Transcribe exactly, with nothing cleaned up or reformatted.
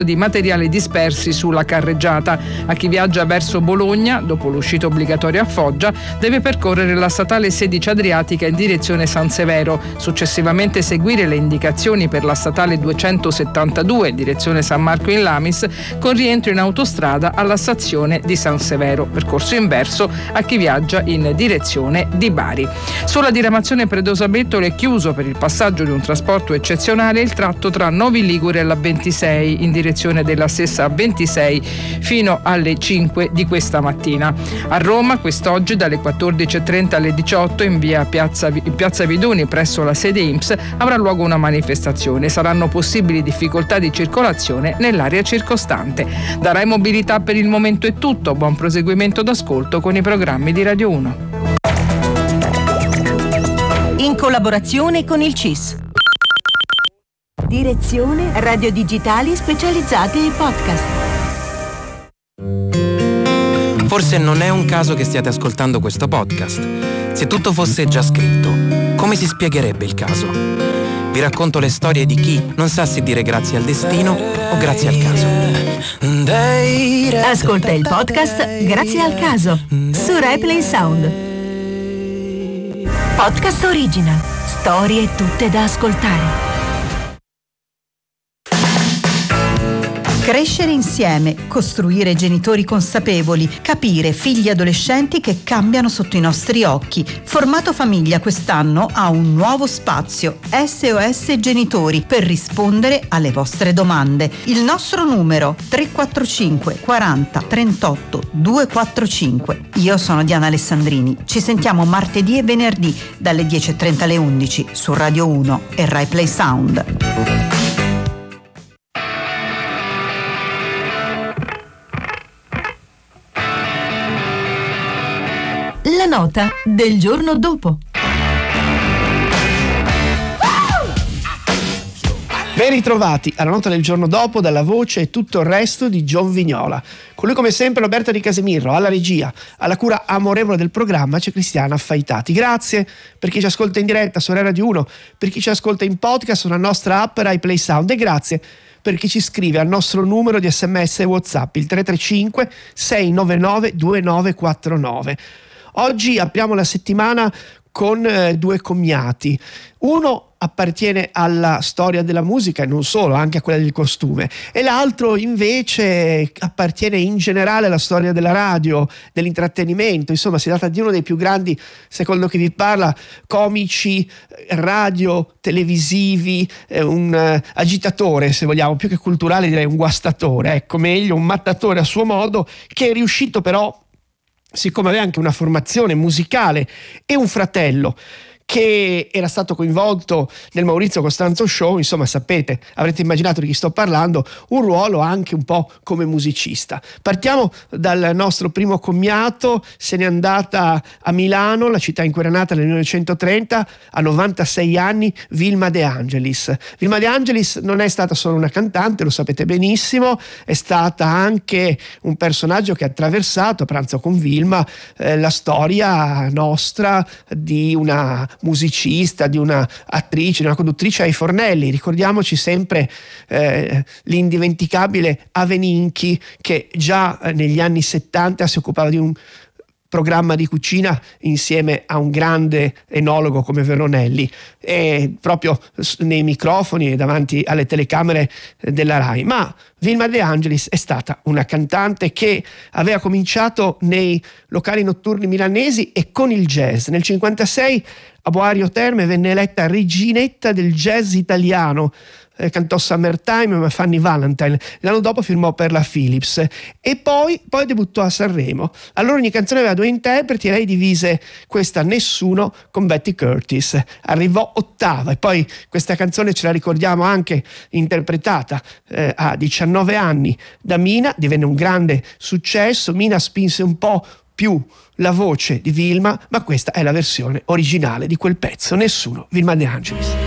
di materiali dispersi sulla carreggiata. A chi viaggia verso Bologna, dopo l'uscita obbligatoria a Foggia, deve percorrere la statale sedici Adriatica in direzione San Severo, successivamente seguire le indicazioni per la statale duecentosettantadue direzione San Marco in Lamis, con rientro in autostrada alla stazione di San Severo, percorso inverso a chi viaggia in direzione di Bari. Sulla diramazione Predosabetolo è chiuso per il passaggio di un trasporto eccezionale il tratto tra Novi Ligure e la ventisei in direzione della stessa ventisei fino alle cinque di questa mattina. A Roma quest'oggi dalle quattordici e trenta alle diciotto in via Piazza, in Piazza Viduni presso la sede I N P S avrà luogo una manifestazione. Saranno possibili difficoltà di circolazione nell'area circostante. Da Rai Mobilità per il momento è tutto. Buon proseguimento d'ascolto con i programmi di Radio uno. In collaborazione con il C I S. Direzione Radio Digitali specializzate in podcast. Forse non è un caso che stiate ascoltando questo podcast. Se tutto fosse già scritto, come si spiegherebbe il caso? Vi racconto le storie di chi non sa se dire grazie al destino o grazie al caso. Ascolta il podcast Grazie al caso su RaiPlay Sound. Podcast Original. Storie tutte da ascoltare. Crescere insieme, costruire genitori consapevoli, capire figli adolescenti che cambiano sotto i nostri occhi. Formato Famiglia quest'anno ha un nuovo spazio, S O S Genitori, per rispondere alle vostre domande. Il nostro numero tre quattro cinque quaranta trentotto duecentoquarantacinque. Io sono Diana Alessandrini. Ci sentiamo martedì e venerdì dalle dieci e trenta alle undici su Radio uno e RaiPlay Sound. La nota del giorno dopo. Ben ritrovati alla nota del giorno dopo dalla voce e tutto il resto di John Vignola. Con lui come sempre Roberto Di Casemirro, alla regia, alla cura amorevole del programma c'è Cristiana Affaitati. Grazie per chi ci ascolta in diretta su Radio uno, per chi ci ascolta in podcast sulla nostra app RaiPlay Sound e grazie per chi ci scrive al nostro numero di sms e WhatsApp, il tre tre cinque sei nove nove due nove quattro nove. Oggi apriamo la settimana con eh, due commiati. Uno appartiene alla storia della musica e non solo, anche a quella del costume, e l'altro invece appartiene in generale alla storia della radio, dell'intrattenimento. Insomma, si tratta di uno dei più grandi, secondo chi vi parla, comici radio, televisivi, eh, un eh, agitatore, se vogliamo, più che culturale direi un guastatore, ecco, meglio, un mattatore a suo modo, che è riuscito però, siccome aveva anche una formazione musicale e un fratello che era stato coinvolto nel Maurizio Costanzo Show, insomma sapete, avrete immaginato di chi sto parlando, un ruolo anche un po' come musicista. Partiamo dal nostro primo commiato. Se n'è andata a Milano, la città in cui era nata nel millenovecentotrenta, a novantasei anni, Vilma De Angelis. Vilma De Angelis non è stata solo una cantante, lo sapete benissimo, è stata anche un personaggio che ha attraversato, a pranzo con Vilma, eh, la storia nostra di una musicista, di una attrice, di una conduttrice ai fornelli. Ricordiamoci sempre eh, l'indimenticabile Aveninchi, che già negli anni settanta si occupava di un programma di cucina insieme a un grande enologo come Veronelli, e proprio nei microfoni e davanti alle telecamere della Rai. Ma Vilma De Angelis è stata una cantante che aveva cominciato nei locali notturni milanesi e con il jazz. Nel cinquantasei a Boario Terme venne eletta reginetta del jazz italiano. Eh, cantò Summertime e Fanny Valentine. L'anno dopo firmò per la Philips e poi, poi debuttò a Sanremo. Allora ogni canzone aveva due interpreti e lei divise questa Nessuno con Betty Curtis. Arrivò ottava e poi questa canzone ce la ricordiamo anche interpretata eh, a diciannove anni da Mina. Divenne un grande successo. Mina spinse un po' più la voce di Vilma, ma questa è la versione originale di quel pezzo, Nessuno, Vilma De Angelis.